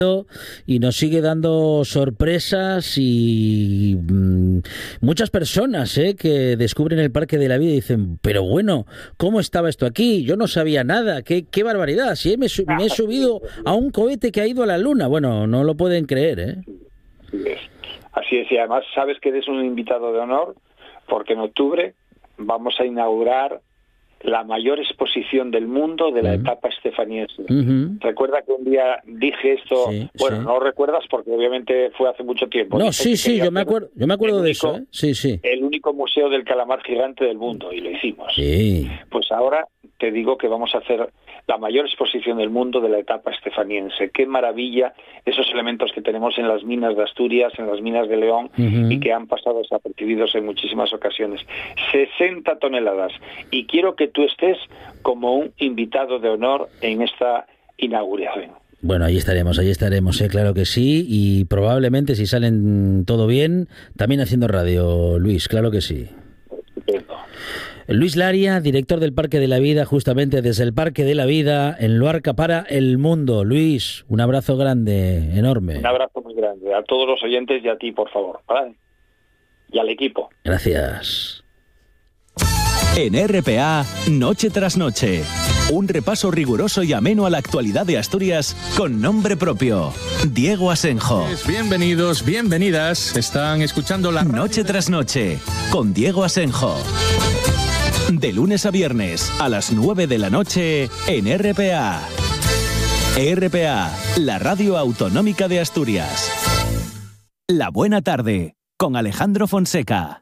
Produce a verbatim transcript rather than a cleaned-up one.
y nos sigue dando sorpresas y mmm, muchas personas ¿eh? que descubren el Parque de la Vida y dicen, pero bueno, ¿cómo estaba esto aquí? Yo no sabía nada, qué, qué barbaridad, si me, me he subido a un cohete que ha ido a la Luna. Bueno, no lo pueden creer, ¿eh? Así es, y además sabes que eres un invitado de honor porque en octubre vamos a inaugurar la mayor exposición del mundo de la uh-huh. etapa estefaniense. Uh-huh. Recuerda que un día dije esto, sí, bueno, sí. no lo recuerdas porque obviamente fue hace mucho tiempo. No, dije sí, sí, yo me acuerdo, yo me acuerdo de único, eso, ¿eh? Sí, sí. El único museo del calamar gigante del mundo, y lo hicimos. Sí. Pues ahora te digo que vamos a hacer la mayor exposición del mundo de la etapa estefaniense. Qué maravilla esos elementos que tenemos en las minas de Asturias, en las minas de León, uh-huh. y que han pasado desapercibidos en muchísimas ocasiones. sesenta toneladas. Y quiero que tú estés como un invitado de honor en esta inauguración. Bueno, ahí estaremos, ahí estaremos, ¿eh? Claro que sí, y probablemente si salen todo bien, también haciendo radio, Luis, claro que sí. Estupendo. Luis Laria, director del Parque de la Vida, justamente desde el Parque de la Vida en Luarca para el mundo. Luis, un abrazo grande, enorme. Un abrazo muy grande a todos los oyentes y a ti, por favor, ¿vale? Y al equipo. Gracias. En R P A, Noche tras Noche, un repaso riguroso y ameno a la actualidad de Asturias con nombre propio. Diego Asenjo. Bienvenidos, bienvenidas. Están escuchando la Noche tras Noche con Diego Asenjo. De lunes a viernes a las nueve de la noche en R P A. R P A, la radio autonómica de Asturias. La buena tarde con Alejandro Fonseca.